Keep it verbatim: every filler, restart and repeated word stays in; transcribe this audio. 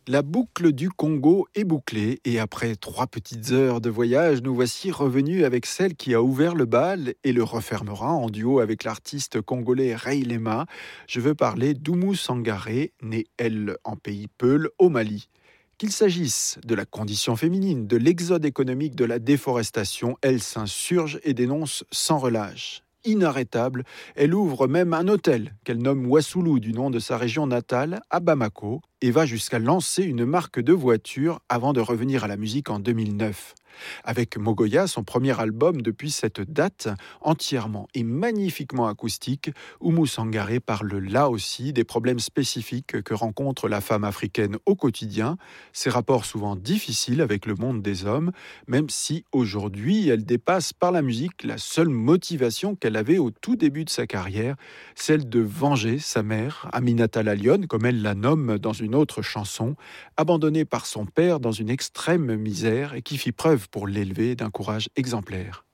La boucle du Congo est bouclée et après trois petites heures de voyage, nous voici revenus avec celle qui a ouvert le bal et le refermera en duo avec l'artiste congolais Ray Lema. Je veux parler d'Oumou Sangaré, né elle en pays Peul au Mali. Qu'il s'agisse de la condition féminine, de l'exode économique, de la déforestation, elle s'insurge et dénonce sans relâche. Inarrêtable, elle ouvre même un hôtel qu'elle nomme Wassoulou du nom de sa région natale, à Bamako, et va jusqu'à lancer une marque de voitures avant de revenir à la musique en deux mille neuf. Avec Mogoya, son premier album depuis cette date, entièrement et magnifiquement acoustique, Oumou Sangaré parle là aussi des problèmes spécifiques que rencontre la femme africaine au quotidien, ses rapports souvent difficiles avec le monde des hommes, même si aujourd'hui elle dépasse par la musique la seule motivation qu'elle avait au tout début de sa carrière, celle de venger sa mère, Aminata la Lionne, comme elle la nomme dans une autre chanson, abandonnée par son père dans une extrême misère et qui fit preuve pour l'élever d'un courage exemplaire.